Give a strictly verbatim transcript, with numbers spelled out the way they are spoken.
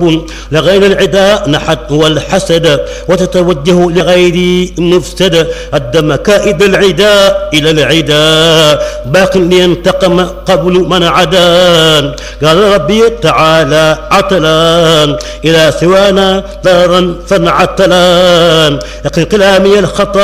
لغير العداء نحت والحسد وتتوجه لغير مفسد الدم كائد العداء إلى العداء باق لينتقم قبل من عدان قال ربي تعالى عتلان إلى سوانا ضررا فانعتلان يقين كلامي الخطأ